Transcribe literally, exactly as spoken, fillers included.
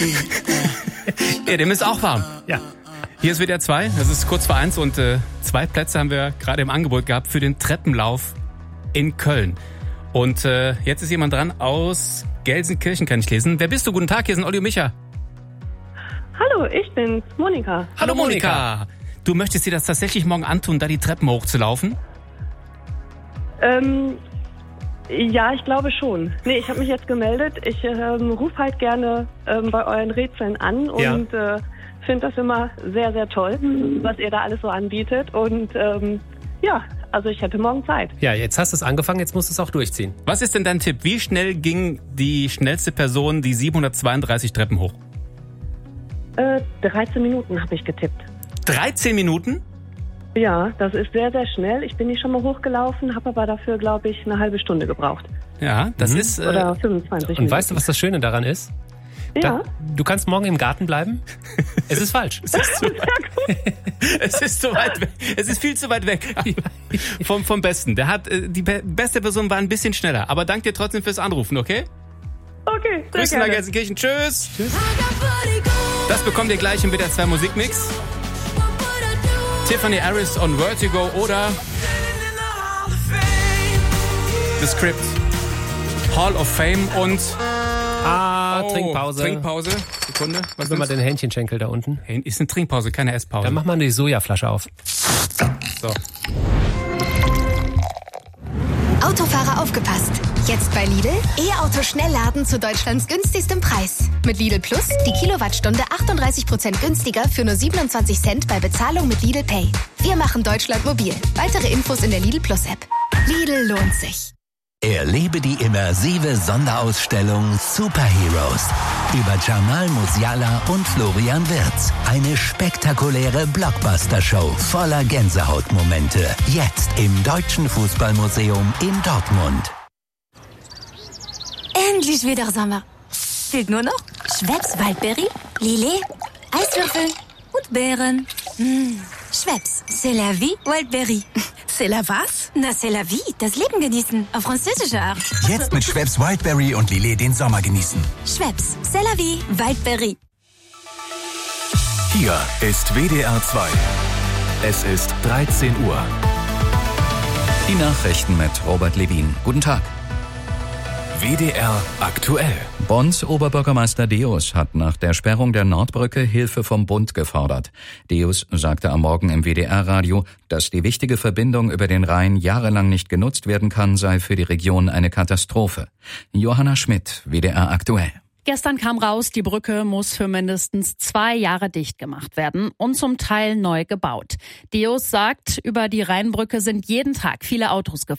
Ja, dem ist auch warm. Ja. Hier ist W D R zwei, es ist kurz vor eins und äh, zwei Plätze haben wir gerade im Angebot gehabt für den Treppenlauf in Köln. Und äh, jetzt ist jemand dran aus Gelsenkirchen, kann ich lesen. Wer bist du? Guten Tag, hier sind Olli und Micha. Hallo, ich bin's, Monika. Hallo Monika. Du möchtest dir das tatsächlich morgen antun, da die Treppen hochzulaufen? Ähm, ja, ich glaube schon. Nee, ich habe mich jetzt gemeldet. Ich ähm, rufe halt gerne ähm, bei euren Rätseln an und ja. äh, finde das immer sehr, sehr toll, was ihr da alles so anbietet. Und ähm, ja, also ich hätte morgen Zeit. Ja, jetzt hast du es angefangen, jetzt musst du es auch durchziehen. Was ist denn dein Tipp? Wie schnell ging die schnellste Person die siebenhundertzweiunddreißig Treppen hoch? Äh, dreizehn Minuten habe ich getippt. dreizehn Minuten? Ja, das ist sehr, sehr schnell. Ich bin nicht schon mal hochgelaufen, habe aber dafür, glaube ich, eine halbe Stunde gebraucht. Ja, das mhm. ist... Äh, Oder fünfundzwanzig Minuten. Und weißt du, was das Schöne daran ist? Ja. Da, du kannst morgen im Garten bleiben. Es ist falsch. Es ist zu, es ist zu weit weg. Es ist viel zu weit weg vom, vom Besten. Der hat, die beste Person war ein bisschen schneller. Aber danke dir trotzdem fürs Anrufen, okay? Okay, sehr Grüße nach Gelsenkirchen. Tschüss. Tschüss. Das bekommt ihr gleich im W D R zwei Musikmix. Tiffany Harris on Vertigo oder The Script, Hall of Fame und Ah, oh, Trinkpause. Trinkpause. Sekunde. Was Nimm mal den Hähnchenschenkel da unten. Ist eine Trinkpause, keine Esspause. Dann mach mal die Sojaflasche auf. So. Autofahrer aufgepasst. Jetzt bei Lidl E-Auto Schnellladen zu Deutschlands günstigstem Preis. Mit Lidl Plus die Kilowattstunde achtunddreißig Prozent günstiger für nur siebenundzwanzig Cent bei Bezahlung mit Lidl Pay. Wir machen Deutschland mobil. Weitere Infos in der Lidl Plus App. Lidl lohnt sich. Erlebe die immersive Sonderausstellung Superheroes über Jamal Musiala und Florian Wirtz. Eine spektakuläre Blockbuster-Show voller Gänsehautmomente. Jetzt im Deutschen Fußballmuseum in Dortmund. Endlich wieder Sommer. Fehlt nur noch Schweppes Waldberry, Lillet, Eiswürfel und Beeren. Mmh. Schweppes, c'est la vie, Waldberry. C'est la was? Na, c'est la vie, das Leben genießen, auf französische Art. Jetzt mit Schweppes Wildberry und Lillet den Sommer genießen. Schweppes, c'est la vie, Waldberry. Hier ist W D R zwei. Es ist dreizehn Uhr. Die Nachrichten mit Robert Levin. Guten Tag. W D R aktuell. Bonns Oberbürgermeister Deus hat nach der Sperrung der Nordbrücke Hilfe vom Bund gefordert. Deus sagte am Morgen im W D R-Radio, dass die wichtige Verbindung über den Rhein jahrelang nicht genutzt werden kann, sei für die Region eine Katastrophe. Johanna Schmidt, W D R aktuell. Gestern kam raus, die Brücke muss für mindestens zwei Jahre dicht gemacht werden und zum Teil neu gebaut. Deus sagt, über die Rheinbrücke sind jeden Tag viele Autos gefahren.